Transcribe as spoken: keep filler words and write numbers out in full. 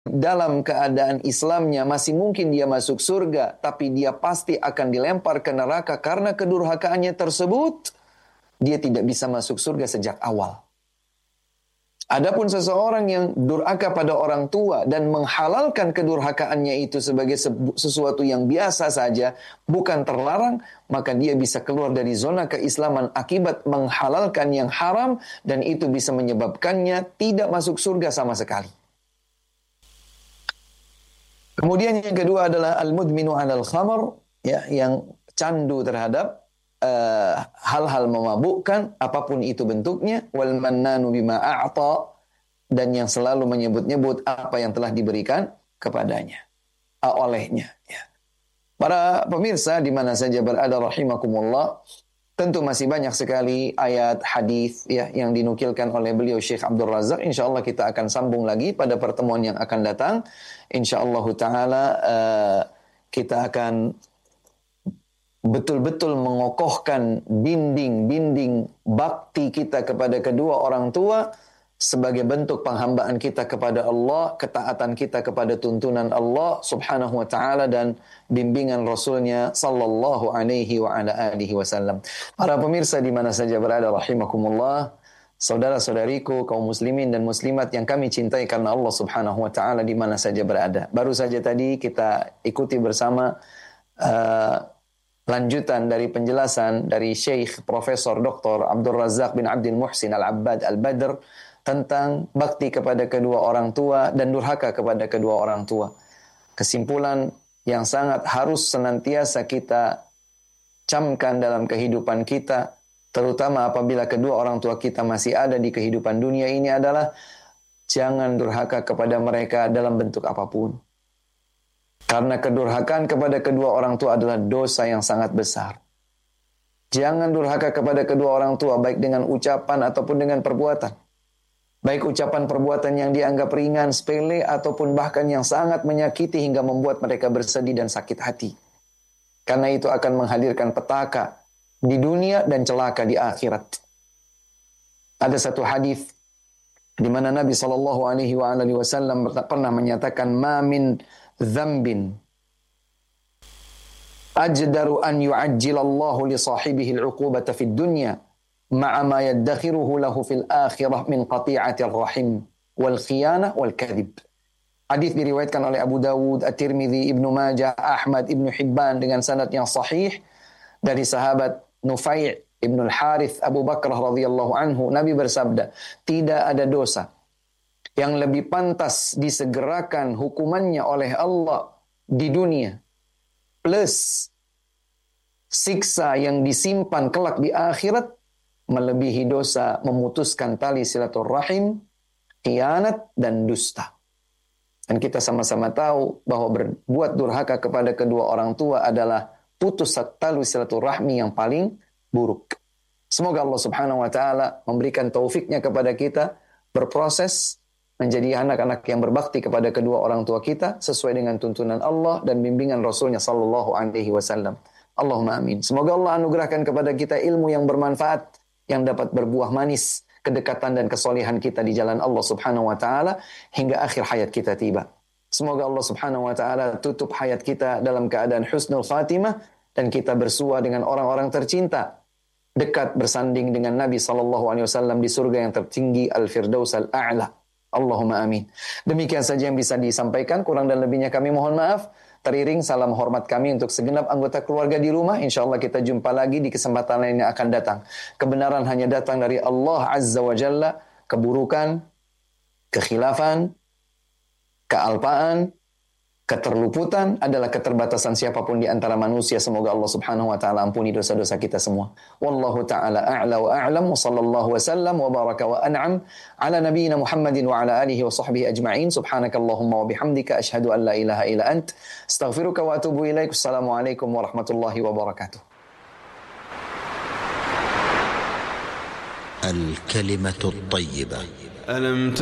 dalam keadaan Islamnya masih mungkin dia masuk surga, tapi dia pasti akan dilempar ke neraka karena kedurhakaannya tersebut, dia tidak bisa masuk surga sejak awal. Adapun seseorang yang durhaka pada orang tua dan menghalalkan kedurhakaannya itu sebagai sesuatu yang biasa saja, bukan terlarang, maka dia bisa keluar dari zona keislaman akibat menghalalkan yang haram, dan itu bisa menyebabkannya tidak masuk surga sama sekali. Kemudian yang kedua adalah al-mudminu 'alal khamr, ya, yang candu terhadap Uh, hal-hal memabukkan apapun itu bentuknya, wal mannanu bima a'ta, dan yang selalu menyebut-nyebut apa yang telah diberikan kepadanya, uh, olehnya, ya. Para pemirsa di mana saja berada rahimakumullah, tentu masih banyak sekali ayat hadis, ya, yang dinukilkan oleh beliau Syekh Abdul Razak. Insyaallah kita akan sambung lagi pada pertemuan yang akan datang. Insyaallah taala uh, kita akan betul-betul mengokohkan dinding-dinding bakti kita kepada kedua orang tua sebagai bentuk penghambaan kita kepada Allah, ketaatan kita kepada tuntunan Allah subhanahu wa ta'ala dan bimbingan Rasulnya sallallahu alaihi wa ala alihi wasallam. Para pemirsa di mana saja berada rahimakumullah, saudara-saudariku kaum muslimin dan muslimat yang kami cintai karena Allah subhanahu wa ta'ala di mana saja berada. Baru saja tadi kita ikuti bersama uh, lanjutan dari penjelasan dari Syekh Profesor Doktor Abdul Razak bin Abdul Muhsin Al-Abbad Al-Badr tentang bakti kepada kedua orang tua dan durhaka kepada kedua orang tua. Kesimpulan yang sangat harus senantiasa kita camkan dalam kehidupan kita, terutama apabila kedua orang tua kita masih ada di kehidupan dunia ini, adalah jangan durhaka kepada mereka dalam bentuk apapun. Karena kedurhakaan kepada kedua orang tua adalah dosa yang sangat besar. Jangan durhaka kepada kedua orang tua baik dengan ucapan ataupun dengan perbuatan. Baik ucapan perbuatan yang dianggap ringan, sepele, ataupun bahkan yang sangat menyakiti hingga membuat mereka bersedih dan sakit hati. Karena itu akan menghadirkan petaka di dunia dan celaka di akhirat. Ada satu hadis di mana Nabi sallallahu alaihi wasallam pernah menyatakan, "Ma min dzambin ajdaru an yu'ajjilallahu li sahibihi al-'uqubata fid dunya ma'a ma yaddakhiruhu lahu fil akhirah min qati'atir rahim wal khiyanah wal kadhib." Hadis diriwayatkan oleh Abu Dawud, At-Tirmidzi, Ibnu Majah, Ahmad, Ibnu Hibban dengan sanad yang sahih dari sahabat Nufai' Ibnu Al-Harith Abu Bakrah radhiyallahu anhu. Nabi bersabda, tidak ada dosa yang lebih pantas disegerakan hukumannya oleh Allah di dunia plus siksa yang disimpan kelak di akhirat melebihi dosa memutuskan tali silaturahim, khianat, dan dusta. Dan kita sama-sama tahu bahwa berbuat durhaka kepada kedua orang tua adalah putus tali silaturahmi yang paling buruk. Semoga Allah subhanahu wa ta'ala memberikan taufiknya kepada kita berproses menjadi anak-anak yang berbakti kepada kedua orang tua kita sesuai dengan tuntunan Allah dan bimbingan Rasulnya sallallahu alaihi wasallam. Allahumma amin. Semoga Allah anugerahkan kepada kita ilmu yang bermanfaat yang dapat berbuah manis kedekatan dan kesolehan kita di jalan Allah subhanahu wa ta'ala hingga akhir hayat kita tiba. Semoga Allah subhanahu wa ta'ala tutup hayat kita dalam keadaan husnul khatimah dan kita bersua dengan orang-orang tercinta, dekat bersanding dengan Nabi sallallahu alaihi wasallam di surga yang tertinggi Al-Firdaus Al-A'la. Allahumma amin. Demikian saja yang bisa disampaikan, kurang dan lebihnya kami mohon maaf. Teriring salam hormat kami untuk segenap anggota keluarga di rumah. InsyaAllah kita jumpa lagi di kesempatan lain yang akan datang. Kebenaran hanya datang dari Allah Azza wa Jalla. Keburukan, kekhilafan, kealpaan, keterluputan adalah keterbatasan siapapun di antara manusia. Semoga Allah subhanahu wa ta'ala ampuni dosa-dosa kita semua. Wallahu ta'ala a'la wa a'lam wa sallallahu wa sallam wa baraka wa an'am ala nabiyyina Muhammadin wa ala alihi wa sahbihi ajma'in. Subhanakallahumma wa bihamdika ashhadu an la ilaha illa ant astaghfiruka wa atubu ilaik. Assalamualaikum warahmatullahi wabarakatuh. Al-kalimatu at-tayyibah.